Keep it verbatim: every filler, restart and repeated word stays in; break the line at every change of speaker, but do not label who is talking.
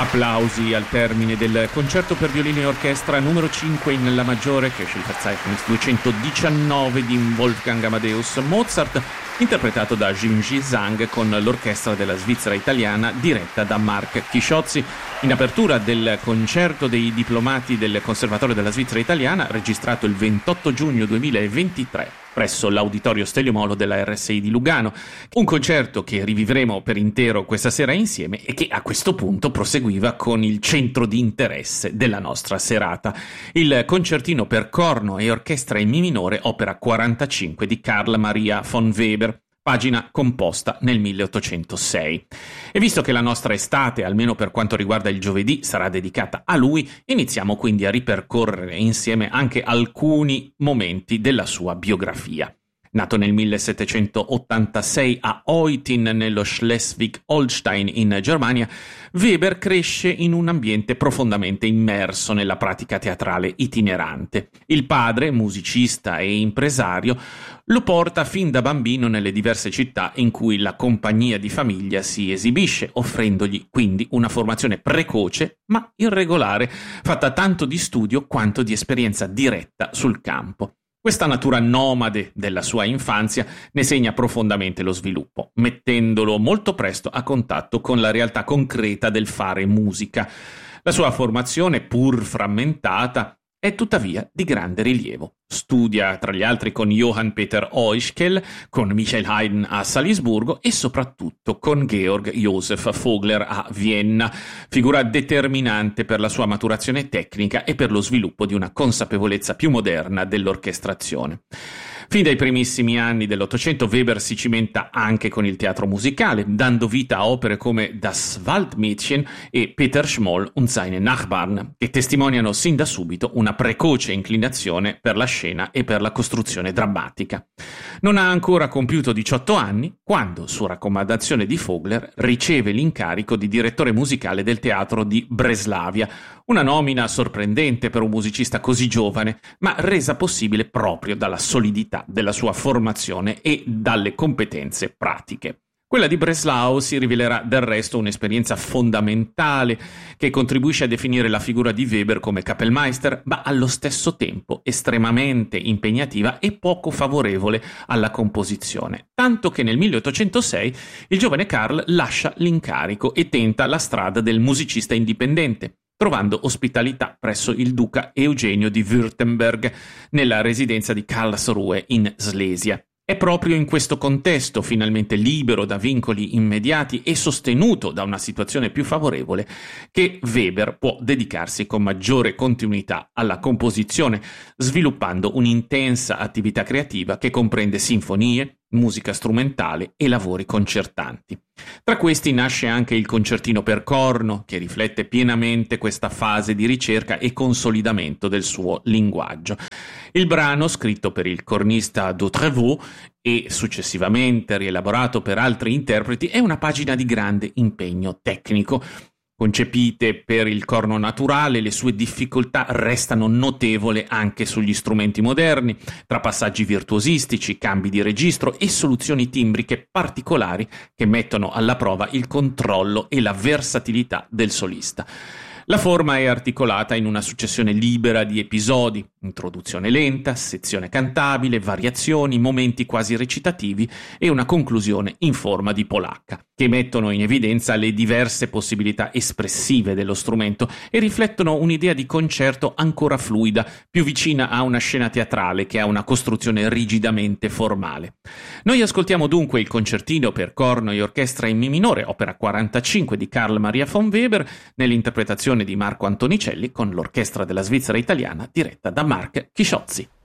Applausi al termine del concerto per violino e orchestra numero cinque in La maggiore, Köchelverzeichnis duecentodiciannove di Wolfgang Amadeus Mozart, interpretato da Jingyi Zhang con l'orchestra della Svizzera italiana diretta da Marc Chisciozzi. In apertura del concerto dei diplomati del Conservatorio della Svizzera italiana, registrato il ventotto giugno duemilaventitré presso l'Auditorio Stelio Molo della R S I di Lugano. Un concerto che rivivremo per intero questa sera insieme e che a questo punto proseguiva con il centro di interesse della nostra serata, il concertino per corno e orchestra in mi minore, opera quarantacinque di Carl Maria von Weber, pagina composta nel milleottocentosei. E visto che la nostra estate, almeno per quanto riguarda il giovedì, sarà dedicata a lui, iniziamo quindi a ripercorrere insieme anche alcuni momenti della sua biografia. Nato nel millesettecentottantasei a Eutin, nello Schleswig-Holstein in Germania, Weber cresce in un ambiente profondamente immerso nella pratica teatrale itinerante. Il padre, musicista e impresario, lo porta fin da bambino nelle diverse città in cui la compagnia di famiglia si esibisce, offrendogli quindi una formazione precoce ma irregolare, fatta tanto di studio quanto di esperienza diretta sul campo. Questa natura nomade della sua infanzia ne segna profondamente lo sviluppo, mettendolo molto presto a contatto con la realtà concreta del fare musica. La sua formazione, pur frammentata, è tuttavia di grande rilievo. Studia tra gli altri con Johann Peter Euschkel, con Michael Haydn a Salisburgo e soprattutto con Georg Joseph Vogler a Vienna, figura determinante per la sua maturazione tecnica e per lo sviluppo di una consapevolezza più moderna dell'orchestrazione. Fin dai primissimi anni dell'Ottocento Weber si cimenta anche con il teatro musicale, dando vita a opere come Das Waldmädchen e Peter Schmoll und seine Nachbarn, che testimoniano sin da subito una precoce inclinazione per la scena e per la costruzione drammatica. Non ha ancora compiuto diciotto anni quando, su raccomandazione di Vogler, riceve l'incarico di direttore musicale del teatro di Breslavia, una nomina sorprendente per un musicista così giovane, ma resa possibile proprio dalla solidità della sua formazione e dalle competenze pratiche. Quella di Breslau si rivelerà del resto un'esperienza fondamentale che contribuisce a definire la figura di Weber come Kapellmeister, ma allo stesso tempo estremamente impegnativa e poco favorevole alla composizione, tanto che nel milleottocentosei il giovane Karl lascia l'incarico e tenta la strada del musicista indipendente, trovando ospitalità presso il duca Eugenio di Württemberg nella residenza di Karlsruhe in Slesia. È proprio in questo contesto, finalmente libero da vincoli immediati e sostenuto da una situazione più favorevole, che Weber può dedicarsi con maggiore continuità alla composizione, sviluppando un'intensa attività creativa che comprende sinfonie, musica strumentale e lavori concertanti. Tra questi nasce anche il concertino per corno, che riflette pienamente questa fase di ricerca e consolidamento del suo linguaggio. Il brano, scritto per il cornista Dotrevaux e successivamente rielaborato per altri interpreti, è una pagina di grande impegno tecnico. Concepite per il corno naturale, le sue difficoltà restano notevoli anche sugli strumenti moderni, tra passaggi virtuosistici, cambi di registro e soluzioni timbriche particolari che mettono alla prova il controllo e la versatilità del solista. La forma è articolata in una successione libera di episodi, introduzione lenta, sezione cantabile, variazioni, momenti quasi recitativi e una conclusione in forma di polacca, che mettono in evidenza le diverse possibilità espressive dello strumento e riflettono un'idea di concerto ancora fluida, più vicina a una scena teatrale che a una costruzione rigidamente formale. Noi ascoltiamo dunque il concertino per corno e orchestra in mi minore, opera quarantacinque di Carl Maria von Weber, nell'interpretazione di Marco Antonicelli con l'orchestra della Svizzera italiana diretta da Marc Chisciozzi.